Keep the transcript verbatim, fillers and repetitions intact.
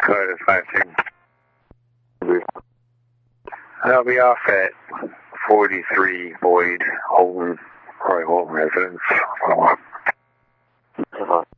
Curtis nineteen. I'll be off at forty-three Boyd, Holton, Roy Holton residence.